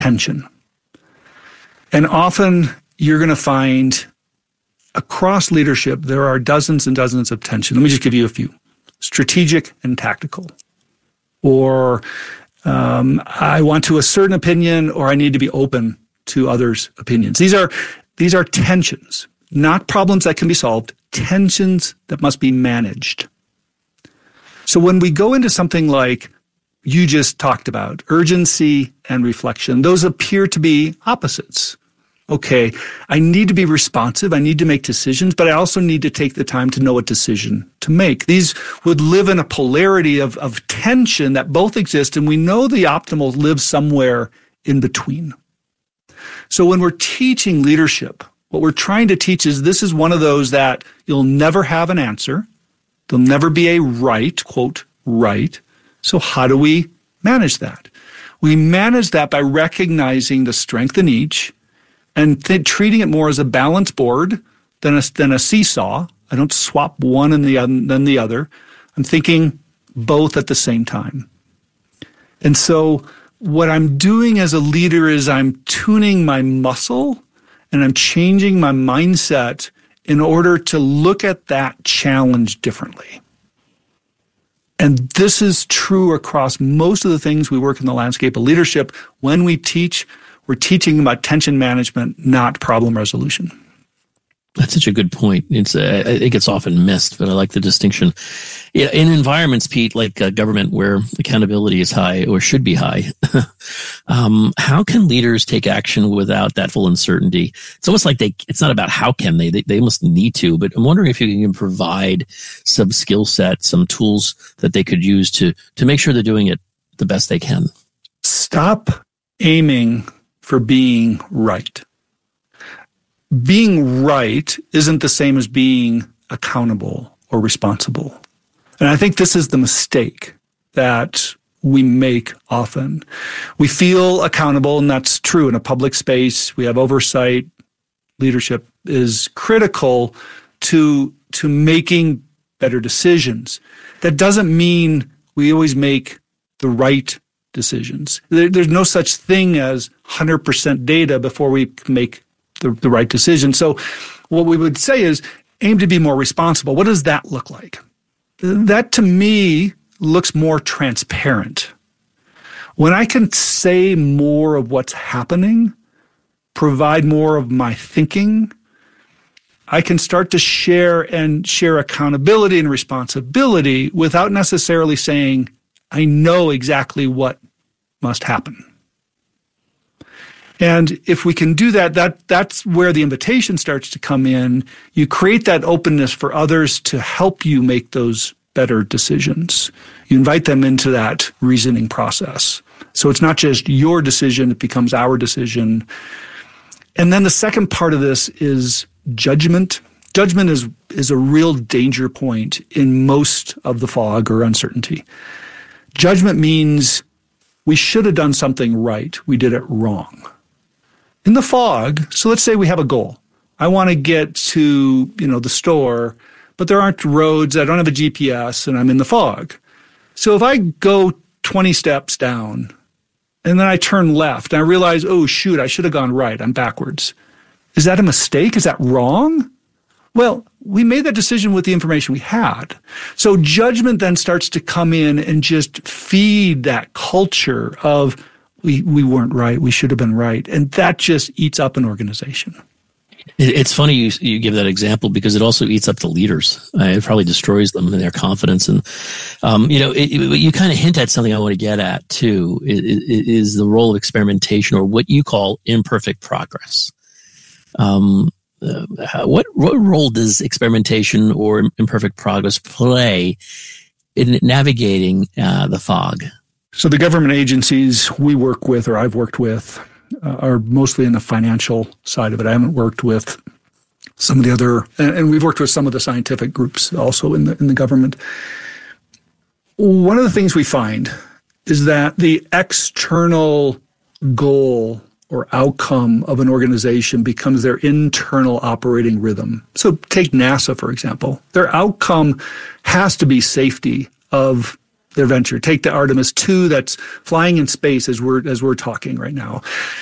tension. And often you're going to find across leadership, there are dozens and dozens of tension. Let me just give you a few. Strategic and tactical. Or I want to assert an opinion, or I need to be open to others' opinions. These are tensions, not problems that can be solved, tensions that must be managed. So when we go into something like you just talked about, urgency and reflection, those appear to be opposites. Okay, I need to be responsive, I need to make decisions, but I also need to take the time to know what decision to make. These would live in a polarity of tension that both exist, and we know the optimal lives somewhere in between. So when we're teaching leadership, what we're trying to teach is this is one of those that you'll never have an answer. There'll never be a right, quote, right. So how do we manage that? We manage that by recognizing the strength in each and treating it more as a balance board than a seesaw. I don't swap one and then the other. I'm thinking both at the same time. And so what I'm doing as a leader is I'm tuning my muscle and I'm changing my mindset in order to look at that challenge differently. And this is true across most of the things we work in the landscape of leadership. When we teach, we're teaching about tension management, not problem resolution. That's such a good point. I think it's often missed, but I like the distinction. Yeah, in environments, Pete, like government, where accountability is high or should be high, how can leaders take action without that full uncertainty? It's almost like it's not about how can they almost need to, but I'm wondering if you can provide some skill set, some tools that they could use to make sure they're doing it the best they can. Stop aiming for being right. Being right isn't the same as being accountable or responsible. And I think this is the mistake that we make often. We feel accountable, and that's true in a public space. We have oversight. Leadership is critical to making better decisions. That doesn't mean we always make the right decisions. There's no such thing as 100% data before we make the right decision. So what we would say is aim to be more responsible. What does that look like? That to me looks more transparent. When I can say more of what's happening, provide more of my thinking, I can start to share accountability and responsibility without necessarily saying, I know exactly what must happen. And if we can do that's where the invitation starts to come in. You create that openness for others to help you make those better decisions. You invite them into that reasoning process. So it's not just your decision, it becomes our decision. And then the second part of this is judgment. Judgment is a real danger point in most of the fog or uncertainty. Judgment means we should have done something right. We did it wrong. In the fog, so let's say we have a goal. I want to get to, the store, but there aren't roads. I don't have a GPS, and I'm in the fog. So if I go 20 steps down, and then I turn left, and I realize, oh, shoot, I should have gone right. I'm backwards. Is that a mistake? Is that wrong? Well, we made that decision with the information we had. So judgment then starts to come in and just feed that culture of, we weren't right. We should have been right. And that just eats up an organization. It's funny you give that example because it also eats up the leaders. It probably destroys them and their confidence. And, you kind of hint at something I want to get at too, is the role of experimentation or what you call imperfect progress. What role does experimentation or imperfect progress play in navigating the fog? So the government agencies we work with, or I've worked with, are mostly in the financial side of it. I haven't worked with some of the other, and we've worked with some of the scientific groups also in the government. One of the things we find is that the external goal or outcome of an organization becomes their internal operating rhythm. So take NASA, for example. Their outcome has to be safety of their venture. Take the Artemis 2 that's flying in space as we're talking right now.